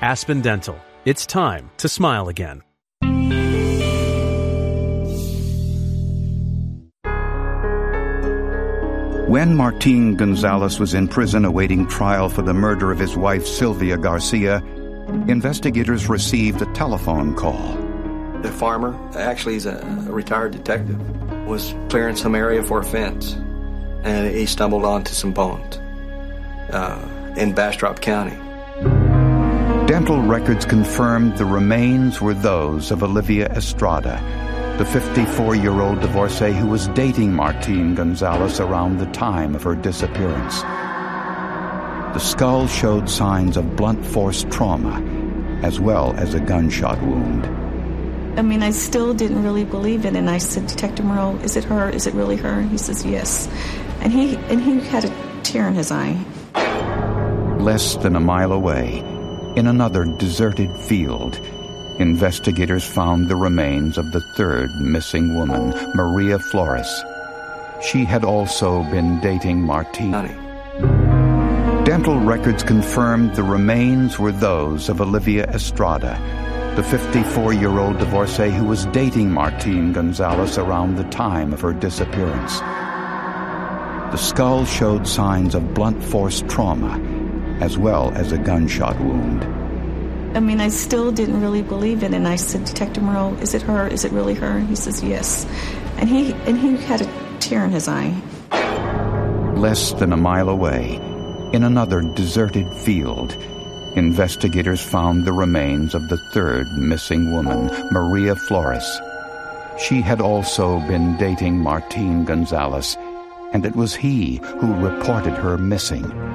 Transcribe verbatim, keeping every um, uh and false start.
Aspen Dental. It's time to smile again. When Martin Gonzalez was in prison awaiting trial for the murder of his wife Sylvia Garcia, investigators received a telephone call. The farmer, actually he's a retired detective, was clearing some area for a fence, and he stumbled onto some bones uh, in Bastrop County. Dental records confirmed the remains were those of Olivia Estrada, the fifty-four-year-old divorcee who was dating Martin Gonzalez around the time of her disappearance. The skull showed signs of blunt force trauma, as well as a gunshot wound. I mean, I still didn't really believe it, and I said, Detective Moreau, is it her? Is it really her? He says, yes. And he, and he had a tear in his eye. Less than a mile away, in another deserted field, investigators found the remains of the third missing woman, Maria Flores. She had also been dating Martin. Dental records confirmed the remains were those of Olivia Estrada, the fifty-four-year-old divorcee who was dating Martin Gonzalez around the time of her disappearance. The skull showed signs of blunt force trauma, as well as a gunshot wound. I mean, I still didn't really believe it, and I said, Detective Moreau, is it her? Is it really her? He says, yes. And he, and he had a tear in his eye. Less than a mile away, in another deserted field, investigators found the remains of the third missing woman, Maria Flores. She had also been dating Martin Gonzalez, and it was he who reported her missing.